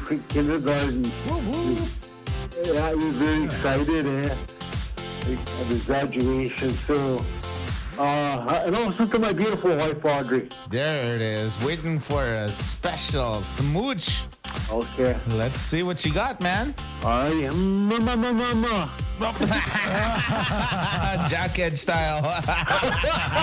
kindergarten. Yeah, he was very excited, at his graduation. So, and also to my beautiful wife, Audrey. There it is, waiting for a special smooch. Okay. Let's see what you got, man. All right. Mama. Jackhead style.